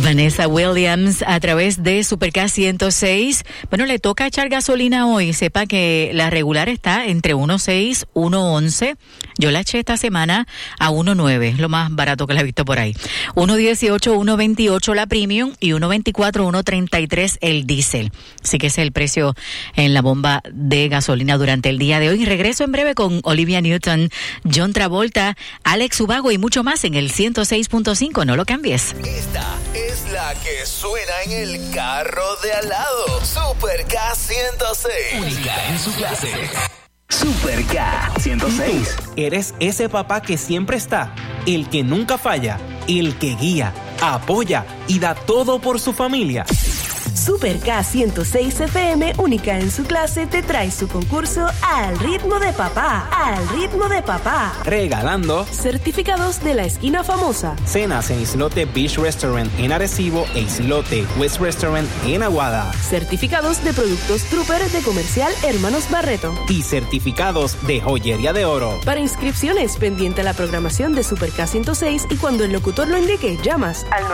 Vanessa Williams a través de Super K 106. Bueno, le toca echar gasolina hoy. Sepa que la regular está entre 1.6, 1.11. Yo la eché esta semana a 1.9. Es lo más barato que la he visto por ahí. 1.18, 1.28 la premium y 1.24, 1.33 el diésel. Así que ese es el precio en la bomba de gasolina durante el día de hoy. Regreso en breve con Olivia Newton, John Travolta, Alex Ubago y mucho más en el 106.5. No lo cambies. Esta es la que suena en el carro de al lado. Super K 106. Única en su clase. Super K 106. Eres ese papá que siempre está, el que nunca falla, el que guía, apoya y da todo por su familia. Super K 106 FM, única en su clase, te trae su concurso Al ritmo de papá. Al ritmo de papá. Regalando certificados de la esquina famosa, cenas en Islote Beach Restaurant en Arecibo e Islote West Restaurant en Aguada. Certificados de productos Trooper de Comercial Hermanos Barreto. Y certificados de Joyería de Oro. Para inscripciones, pendiente a la programación de Super K 106 y cuando el locutor lo indique, llamas al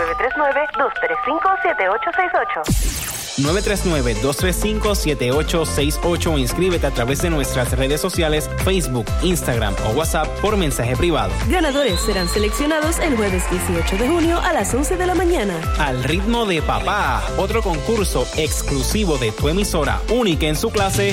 939-235-7868. 939-235-7868 o inscríbete a través de nuestras redes sociales, Facebook, Instagram o WhatsApp por mensaje privado. Ganadores serán seleccionados el jueves 18 de junio a las 11 de la mañana. Al ritmo de papá, otro concurso exclusivo de tu emisora, única en su clase.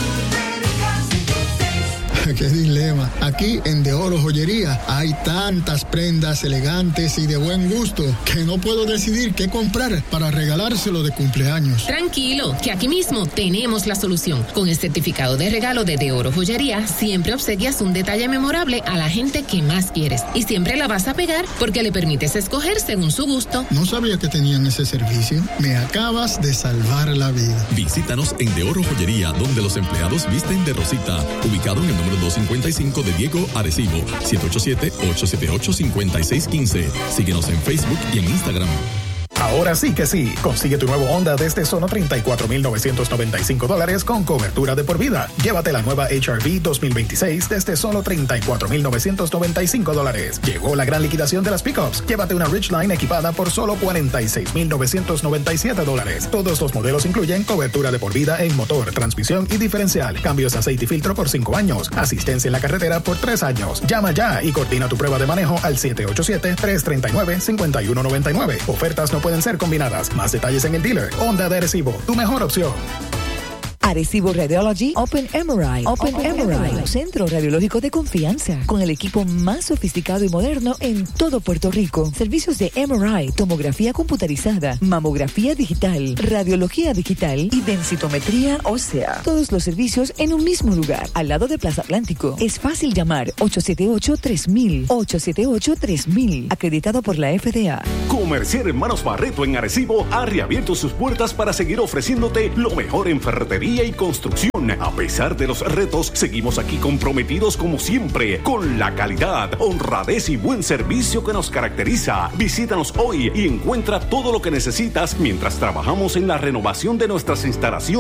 ¡Qué dilema! Aquí en De Oro Joyería hay tantas prendas elegantes y de buen gusto que no puedo decidir qué comprar para regalárselo de cumpleaños. Tranquilo, que aquí mismo tenemos la solución. Con el certificado de regalo de Oro Joyería, siempre obsequias un detalle memorable a la gente que más quieres. Y siempre la vas a pegar porque le permites escoger según su gusto. No sabía que tenían ese servicio. Me acabas de salvar la vida. Visítanos en De Oro Joyería, donde los empleados visten de rosita. Ubicado en el número 255 de Diego, Arecibo, 787-878-5615. Síguenos en Facebook y en Instagram. Ahora sí que sí. Consigue tu nuevo Honda desde solo $34,995 con cobertura de por vida. Llévate la nueva HR-V 2026 desde solo $34,995. Llegó la gran liquidación de las pickups. Llévate una Ridgeline equipada por solo $46,997. Todos los modelos incluyen cobertura de por vida en motor, transmisión y diferencial. Cambios de aceite y filtro por 5 años. Asistencia en la carretera por 3 años. Llama ya y coordina tu prueba de manejo al 787-339-5199. Ofertas no pueden ser combinadas. Más detalles en el dealer. Honda de Arecibo, tu mejor opción. Arecibo Radiology Open MRI. Open MRI, centro radiológico de confianza, con el equipo más sofisticado y moderno en todo Puerto Rico. Servicios de MRI, tomografía computarizada, mamografía digital, radiología digital y densitometría ósea. Todos los servicios en un mismo lugar, al lado de Plaza Atlántico. Es fácil llamar 878-3000. 878-3000. Acreditado por la FDA. Comercial Hermanos Barreto en Arecibo ha reabierto sus puertas para seguir ofreciéndote lo mejor en ferretería y construcción. A pesar de los retos, seguimos aquí comprometidos como siempre con la calidad, honradez y buen servicio que nos caracteriza. Visítanos hoy y encuentra todo lo que necesitas mientras trabajamos en la renovación de nuestras instalaciones